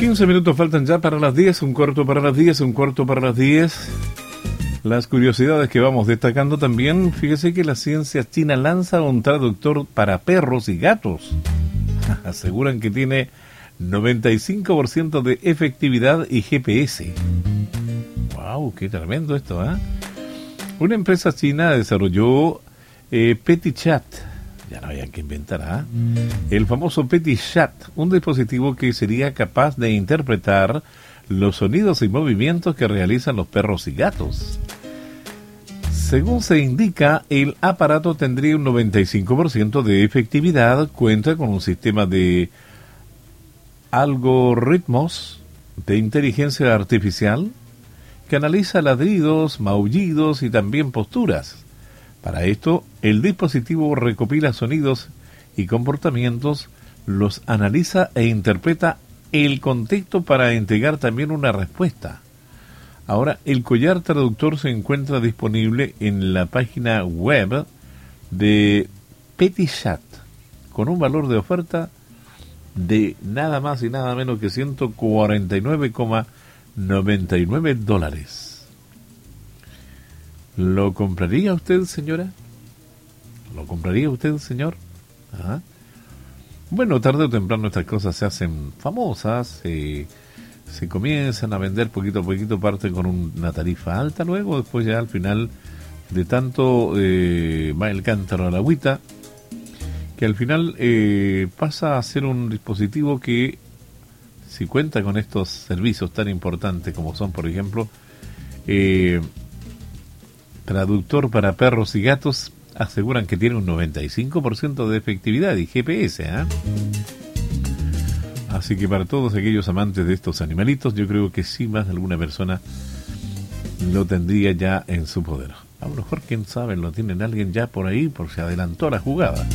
15 minutos faltan ya para las 10, un cuarto para las 10, un cuarto para las 10. Las curiosidades que vamos destacando también, fíjese que la ciencia china lanza un traductor para perros y gatos. Aseguran que tiene 95% de efectividad y GPS. ¡Wow! ¡Qué tremendo esto! Una empresa china desarrolló PetiChat. Ya no había que inventar, el famoso PetiChat, un dispositivo que sería capaz de interpretar los sonidos y movimientos que realizan los perros y gatos. Según se indica, el aparato tendría un 95% de efectividad, cuenta con un sistema de algoritmos de inteligencia artificial que analiza ladridos, maullidos y también posturas. Para esto, el dispositivo recopila sonidos y comportamientos, los analiza e interpreta el contexto para entregar también una respuesta. Ahora, el collar traductor se encuentra disponible en la página web de PetiChat, con un valor de oferta de nada más y nada menos que $149,99. ¿Lo compraría usted, señora? ¿Lo compraría usted, señor? Bueno, tarde o temprano estas cosas se hacen famosas, se comienzan a vender poquito a poquito, parte con una tarifa alta, luego después ya al final de tanto va el cántaro a la agüita, que al final pasa a ser un dispositivo que, si cuenta con estos servicios tan importantes como son, por ejemplo, traductor para perros y gatos, aseguran que tiene un 95% de efectividad y GPS, Así que para todos aquellos amantes de estos animalitos, yo creo que sí, más de alguna persona lo tendría ya en su poder. A lo mejor, quién sabe, lo tienen alguien ya por ahí, por si adelantó la jugada.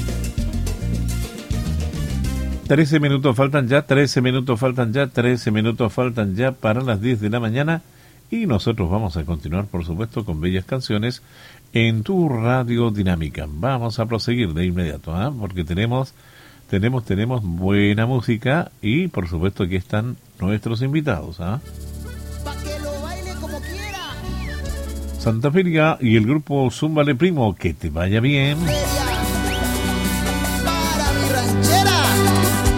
13 minutos faltan ya, 13 minutos faltan ya, 13 minutos faltan ya para las 10 de la mañana. Y nosotros vamos a continuar, por supuesto, con bellas canciones en tu radio dinámica. Vamos a proseguir de inmediato, porque tenemos buena música y, por supuesto, aquí están nuestros invitados. Pa' que lo baile como quiera. Santa Feria y el grupo Zúmbale Primo, que te vaya bien.